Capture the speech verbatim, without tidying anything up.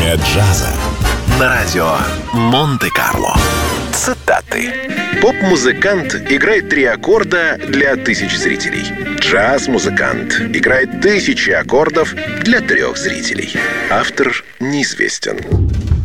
Академия джаза на радио Монте-Карло. Цитаты. Поп-музыкант играет три аккорда для тысяч зрителей. Джаз-музыкант играет тысячи аккордов для трех зрителей. Автор неизвестен.